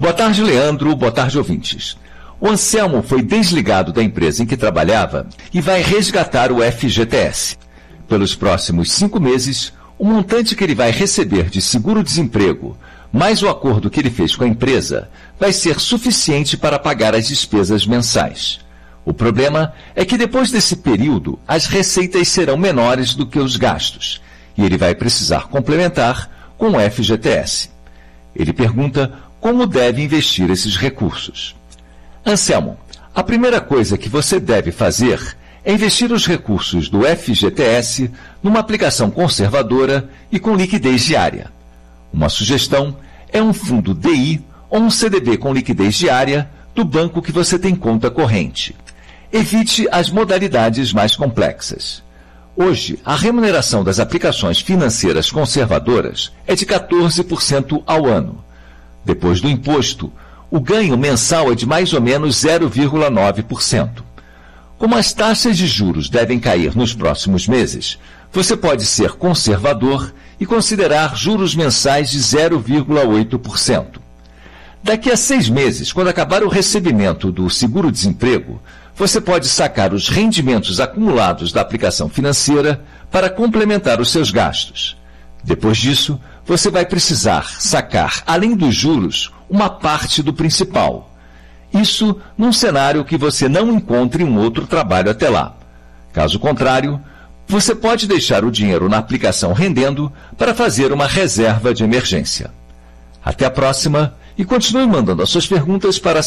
Boa tarde, Leandro. Boa tarde, ouvintes. O Anselmo foi desligado da empresa em que trabalhava e vai resgatar o FGTS. Pelos próximos 5 meses, o montante que ele vai receber de seguro-desemprego, mais o acordo que ele fez com a empresa, vai ser suficiente para pagar as despesas mensais. O problema é que depois desse período, as receitas serão menores do que os gastos, e ele vai precisar complementar com o FGTS. Ele pergunta como deve investir esses recursos. Anselmo, a primeira coisa que você deve fazer é investir os recursos do FGTS numa aplicação conservadora e com liquidez diária. Uma sugestão é um fundo DI ou um CDB com liquidez diária do banco que você tem conta corrente. Evite as modalidades mais complexas. Hoje, a remuneração das aplicações financeiras conservadoras é de 14% ao ano. Depois do imposto, o ganho mensal é de mais ou menos 0,9%. Como as taxas de juros devem cair nos próximos meses, você pode ser conservador e considerar juros mensais de 0,8%. Daqui a 6 meses, quando acabar o recebimento do seguro-desemprego, você pode sacar os rendimentos acumulados da aplicação financeira para complementar os seus gastos. Depois disso, você vai precisar sacar, além dos juros, uma parte do principal. Isso num cenário que você não encontre um outro trabalho até lá. Caso contrário, você pode deixar o dinheiro na aplicação rendendo para fazer uma reserva de emergência. Até a próxima e continue mandando as suas perguntas para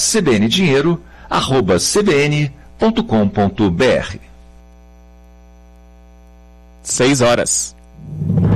cbndinheiro@cbn.com.br. 6 horas.